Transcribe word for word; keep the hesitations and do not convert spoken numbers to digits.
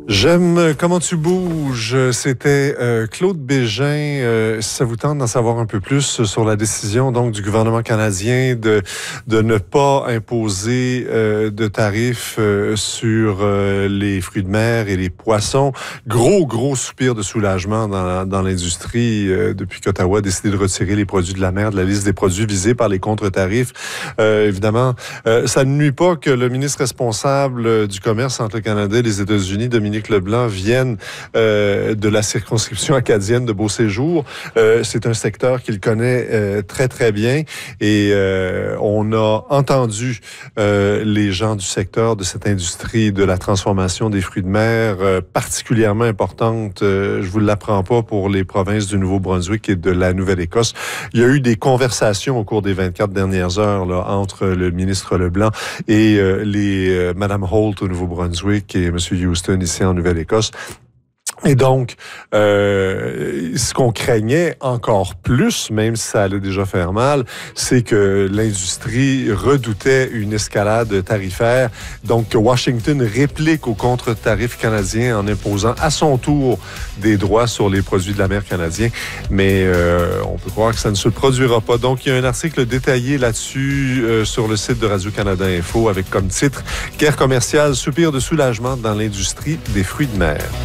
J'aime comment tu bouges. C'était euh, Claude Bégin. Euh, si ça vous tente d'en savoir un peu plus sur la décision donc du gouvernement canadien de de ne pas imposer euh, de tarifs euh, sur euh, les fruits de mer et les poissons. Gros gros soupir de soulagement dans dans l'industrie euh, depuis qu'Ottawa a décidé de retirer les produits de la mer de la liste des produits visés par les contre-tarifs. Euh, évidemment, euh, ça ne nuit pas que le ministre responsable du commerce entre le Canada et les États-Unis, Dominique Leblanc, viennent euh, de la circonscription acadienne de Beauséjour. Euh, c'est un secteur qu'il connaît euh, très, très bien et euh, on a entendu euh, les gens du secteur de cette industrie de la transformation des fruits de mer euh, particulièrement importante, euh, je vous l'apprends pas, pour les provinces du Nouveau-Brunswick et de la Nouvelle-Écosse. Il y a eu des conversations au cours des vingt-quatre dernières heures là, entre le ministre Leblanc et euh, les euh, Madame Holt au Nouveau-Brunswick et Monsieur Houston ici en Nouvelle-Écosse. Et donc, euh, ce qu'on craignait encore plus, même si ça allait déjà faire mal, c'est que l'industrie redoutait une escalade tarifaire. Donc, que Washington réplique au contre-tarif canadien en imposant à son tour des droits sur les produits de la mer canadiens. Mais euh, on peut croire que ça ne se produira pas. Donc, il y a un article détaillé là-dessus euh, sur le site de Radio-Canada Info avec comme titre « Guerre commerciale, soupir de soulagement dans l'industrie des fruits de mer ».